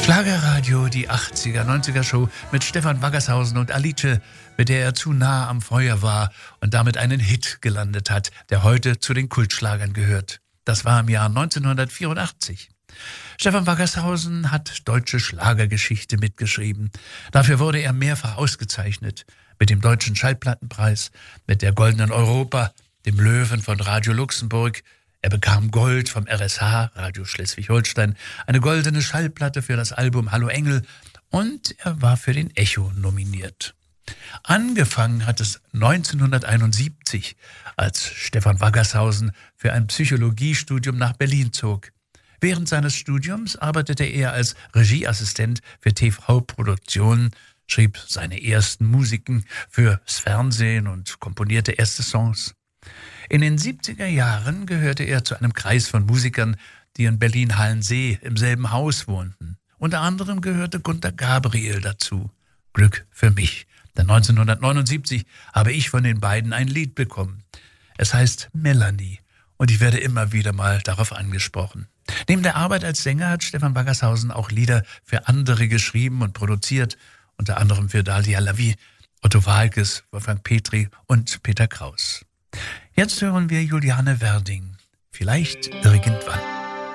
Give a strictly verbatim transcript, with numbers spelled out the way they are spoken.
Schlagerradio, die achtziger, neunziger Show mit Stefan Waggershausen und Alice, mit der er zu nah am Feuer war und damit einen Hit gelandet hat, der heute zu den Kultschlagern gehört. Das war im Jahr neunzehnhundertvierundachtzig. Stefan Waggershausen hat deutsche Schlagergeschichte mitgeschrieben. Dafür wurde er mehrfach ausgezeichnet. Mit dem Deutschen Schallplattenpreis, mit der Goldenen Europa, dem Löwen von Radio Luxemburg. Er bekam Gold vom R S H, Radio Schleswig-Holstein, eine goldene Schallplatte für das Album Hallo Engel und er war für den Echo nominiert. Angefangen hat es neunzehnhunderteinundsiebzig, als Stefan Waggershausen für ein Psychologiestudium nach Berlin zog. Während seines Studiums arbeitete er als Regieassistent für T V-Produktionen, schrieb seine ersten Musiken fürs Fernsehen und komponierte erste Songs. In den siebziger Jahren gehörte er zu einem Kreis von Musikern, die in Berlin-Hallensee im selben Haus wohnten. Unter anderem gehörte Gunter Gabriel dazu. Glück für mich, denn neunzehnhundertneunundsiebzig habe ich von den beiden ein Lied bekommen. Es heißt Melanie und ich werde immer wieder mal darauf angesprochen. Neben der Arbeit als Sänger hat Stefan Waggershausen auch Lieder für andere geschrieben und produziert, unter anderem für Dalia Lavi, Otto Waalkes, Wolfgang Petri und Peter Kraus. Jetzt hören wir Juliane Werding. Vielleicht irgendwann.